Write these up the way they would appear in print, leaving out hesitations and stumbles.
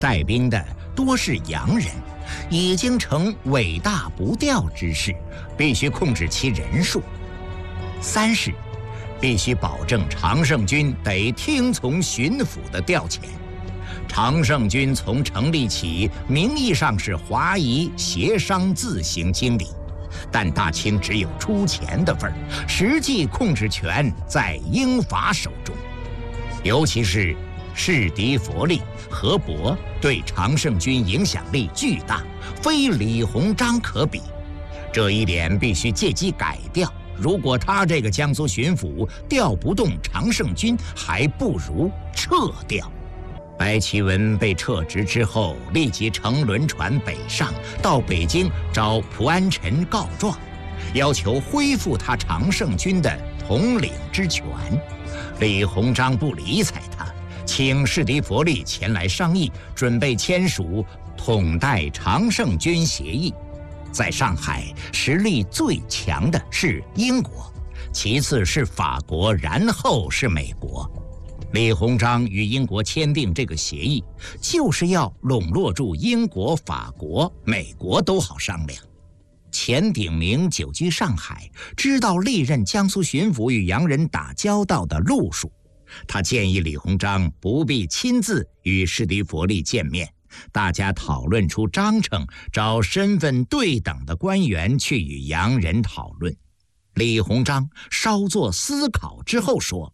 带兵的多是洋人，已经成尾大不掉之势，必须控制其人数。3是必须保证常胜军得听从巡抚的调遣。常胜军从成立起，名义上是华夷协商自行经理，但大清只有出钱的份儿，实际控制权在英法手中。尤其是士迪佛利、河伯对常胜军影响力巨大，非李鸿章可比。这一点必须借机改掉。如果他这个江苏巡抚调不动常胜军，还不如撤掉。白其文被撤职之后，立即乘轮船北上，到北京找蒲安臣告状，要求恢复他常胜军的统领之权。李鸿章不理睬他，请士迪佛利前来商议，准备签署统带常胜军协议。在上海，实力最强的是英国，其次是法国，然后是美国。李鸿章与英国签订这个协议，就是要笼络住英国、法国、美国都好商量。钱鼎铭久居上海，知道历任江苏巡抚与洋人打交道的路数，他建议李鸿章不必亲自与士迪佛利见面，大家讨论出章程，找身份对等的官员去与洋人讨论。李鸿章稍作思考之后说：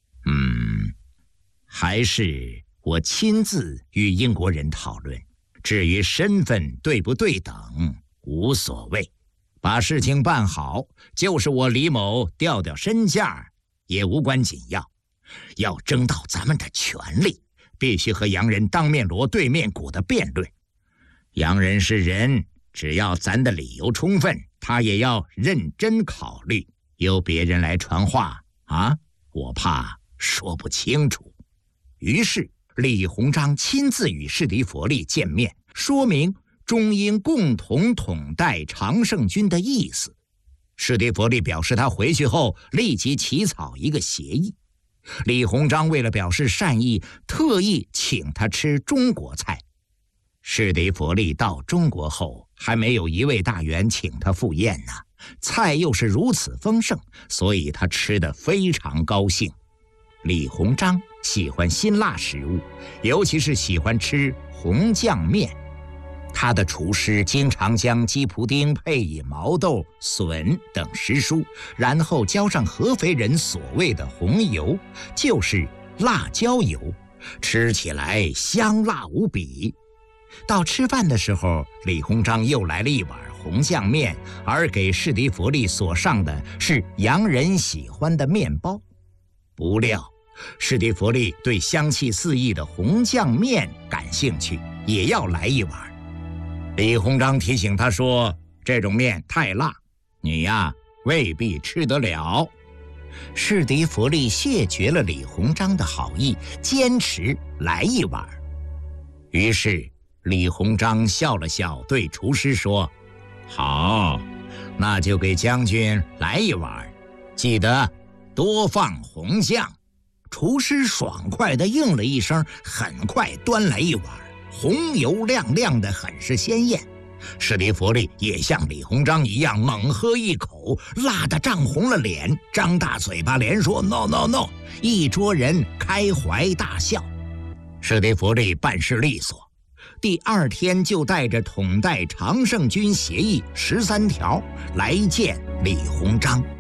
还是我亲自与英国人讨论，至于身份对不对等无所谓，把事情办好，就是我李某掉身价也无关紧要。要争到咱们的权利，必须和洋人当面锣对面鼓的辩论。洋人是人，只要咱的理由充分，他也要认真考虑。由别人来传话我怕说不清楚。于是李鸿章亲自与士迪佛利见面，说明中英共同统带常胜军的意思。士迪佛利表示他回去后立即起草一个协议。李鸿章为了表示善意，特意请他吃中国菜。士迪佛利到中国后，还没有一位大员请他赴宴呢，菜又是如此丰盛，所以他吃得非常高兴。李鸿章喜欢辛辣食物，尤其是喜欢吃红酱面。他的厨师经常将鸡脯丁配以毛豆、笋等食蔬，然后浇上合肥人所谓的红油，就是辣椒油，吃起来香辣无比。到吃饭的时候，李鸿章又来了一碗红酱面，而给士迪佛利所上的是洋人喜欢的面包。不料士迪佛利对香气四溢的红酱面感兴趣，也要来一碗。李鸿章提醒他说，这种面太辣，你未必吃得了。士迪佛利谢绝了李鸿章的好意，坚持来一碗。于是李鸿章笑了笑，对厨师说：好，那就给将军来一碗，记得多放红酱。厨师爽快地应了一声，很快端来一碗，红油亮亮的，很是鲜艳。士迪佛利也像李鸿章一样猛喝一口，辣得涨红了脸，张大嘴巴连说 no no no， 一桌人开怀大笑。士迪佛利办事利索，第二天就带着统带常胜军协议13条来见李鸿章。